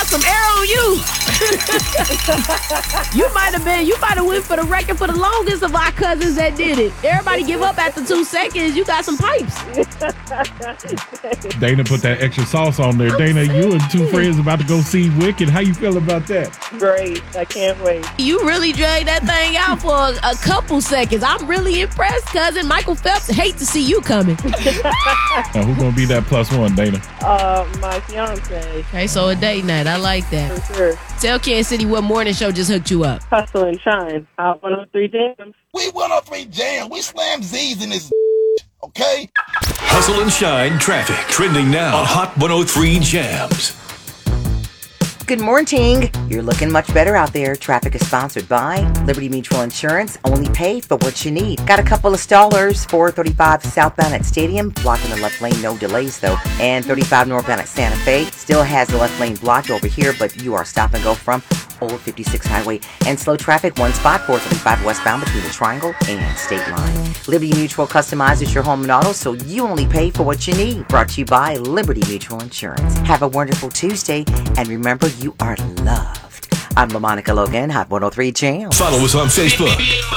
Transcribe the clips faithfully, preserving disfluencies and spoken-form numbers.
some air on you. You might have been, you might have went for the record for the longest of our cousins that did it. Everybody give up after two seconds. You got some pipes. Dana put that extra sauce on there. Dana, you and two friends about to go see Wicked. How you feel about that? Great. I can't wait. You really dragged that thing out for a, a couple seconds. I'm really impressed, cousin. Michael Phelps, hate to see you coming. Now, who's going to be that plus one, Dana? Uh, my fiance. Okay, so a date night. I like that. For sure. Tell Kansas City what morning show just hooked you up. Hustle and Shine. Hot one oh three Jams. We one oh three Jam. We slam Z's in this, okay? Hustle and Shine traffic. Trending now on Hot one oh three Jams. Good morning. You're looking much better out there. Traffic is sponsored by Liberty Mutual Insurance. Only pay for what you need. Got a couple of stallers. four thirty-five southbound at Stadium, blocking the left lane. No delays though. And thirty-five northbound at Santa Fe still has the left lane blocked over here, but you are stop and go from Old fifty-six Highway. And slow traffic, one spot, four thirty-five westbound between the Triangle and State Line. Liberty Mutual customizes your home and auto, so you only pay for what you need. Brought to you by Liberty Mutual Insurance. Have a wonderful Tuesday, and remember, you are loved. I'm LaMonica Logan, Hot one oh three Jams. Follow us on Facebook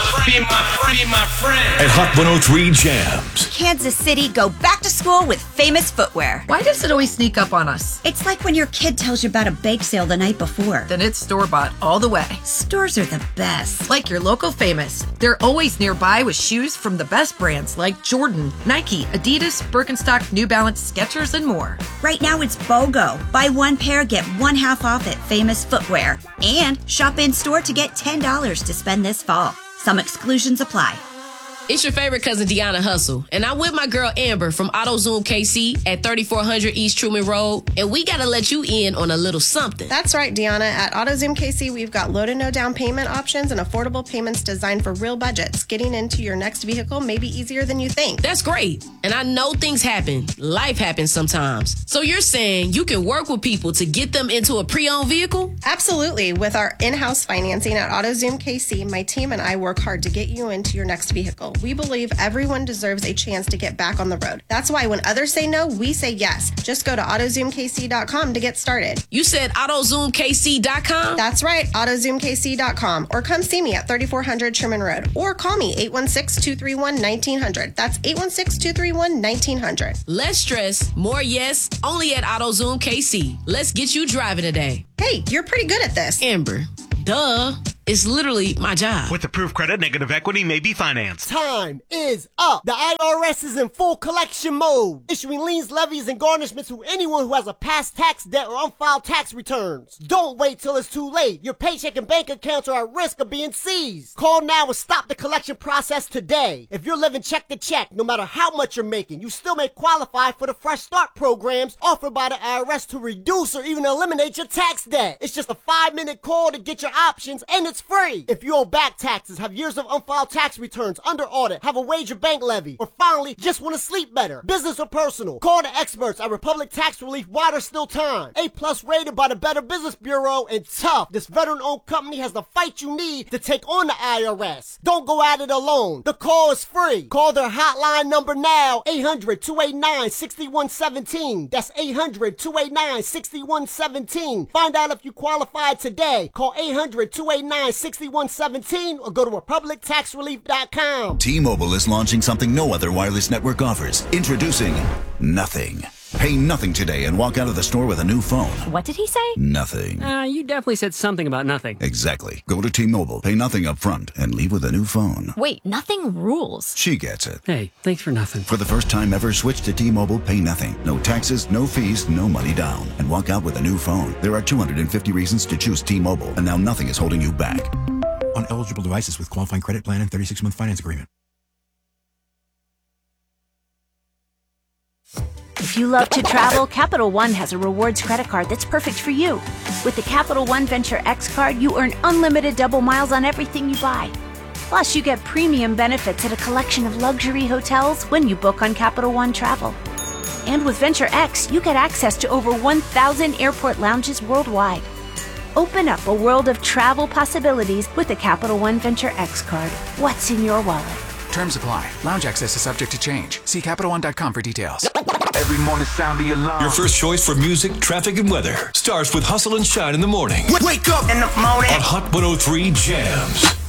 at Hot one oh three Jams. Kansas City, go back to school with Famous Footwear. Why does it always sneak up on us? It's like when your kid tells you about a bake sale the night before. Then it's store-bought all the way. Stores are the best. Like your local Famous. They're always nearby with shoes from the best brands like Jordan, Nike, Adidas, Birkenstock, New Balance, Skechers, and more. Right now it's BOGO. Buy one pair, get one half off at Famous Footwear. And shop in-store to get ten dollars to spend this fall. Some exclusions apply. It's your favorite cousin, Deanna Hustle, and I'm with my girl Amber from AutoZoom K C at thirty-four hundred East Truman Road, and we got to let you in on a little something. That's right, Deanna. At AutoZoom K C, we've got low to no down payment options and affordable payments designed for real budgets. Getting into your next vehicle may be easier than you think. That's great, and I know things happen. Life happens sometimes. So you're saying you can work with people to get them into a pre-owned vehicle? Absolutely. With our in-house financing at AutoZoom K C, my team and I work hard to get you into your next vehicle. We believe everyone deserves a chance to get back on the road. That's why when others say no, we say yes. Just go to auto zoom k c dot com to get started. You said auto zoom k c dot com? That's right, auto zoom k c dot com. Or come see me at thirty-four hundred Sherman Road. Or call me eight one six, two three one, one nine zero zero. That's eight one six, two three one, one nine zero zero. Less stress, more yes, only at AutoZoom K C. Let's get you driving today. Hey, you're pretty good at this. Amber, duh. It's literally my job. With approved credit, negative equity may be financed. Time is up. The I R S is in full collection mode, issuing liens, levies, and garnishments to anyone who has a past tax debt or unfiled tax returns. Don't wait till it's too late. Your paycheck and bank accounts are at risk of being seized. Call now and stop the collection process today. If you're living check to check, no matter how much you're making, you still may qualify for the Fresh Start programs offered by the I R S to reduce or even eliminate your tax debt. It's just a five-minute call to get your options, and it's free. If you owe back taxes, have years of unfiled tax returns, under audit, have a wage or bank levy, or finally just want to sleep better, business or personal, call the experts at Republic Tax Relief while there's still time. A plus rated by the Better Business Bureau, and tough. This veteran-owned company has the fight you need to take on the I R S. Don't go at it alone. The call is free. Call their hotline number now, eight hundred, two eight nine, six one one seven. That's eight hundred, two eight nine, six one one seven. Find out if you qualify today. Call eight hundred, two eight nine, six one one seven or go to republic tax relief dot com. T-Mobile is launching something no other wireless network offers. Introducing Nothing. Pay nothing today and walk out of the store with a new phone. What did he say? Nothing. Uh, you definitely said something about nothing. Exactly. Go to T-Mobile, pay nothing up front, and leave with a new phone. Wait, nothing rules. She gets it. Hey, thanks for nothing. For the first time ever, switch to T-Mobile, pay nothing. No taxes, no fees, no money down. And walk out with a new phone. There are two hundred fifty reasons to choose T-Mobile, and now nothing is holding you back. On eligible devices with qualifying credit plan and thirty-six month finance agreement. If you love to travel, Capital One has a rewards credit card that's perfect for you. With the Capital One Venture X card, you earn unlimited double miles on everything you buy. Plus, you get premium benefits at a collection of luxury hotels when you book on Capital One Travel. And with Venture X, you get access to over one thousand airport lounges worldwide. Open up a world of travel possibilities with the Capital One Venture X card. What's in your wallet? Terms apply. Lounge access is subject to change. See Capital One dot com for details. Every morning sound the alarm. Your first choice for music, traffic, and weather starts with Hustle and Shine in the morning. Wake up in the morning on Hot one oh three Jams.